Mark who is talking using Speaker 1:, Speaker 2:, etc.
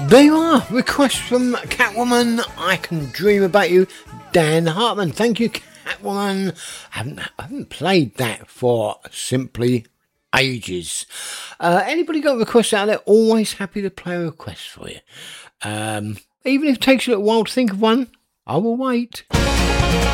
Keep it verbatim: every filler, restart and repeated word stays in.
Speaker 1: There you are. Request from Catwoman. I Can Dream About You. Dan Hartman. Thank you, Catwoman. I haven't, I haven't played that for simply ages. Uh, anybody got requests out there? Always happy to play a request for you. Um, even if it takes you a little while to think of one, I will wait.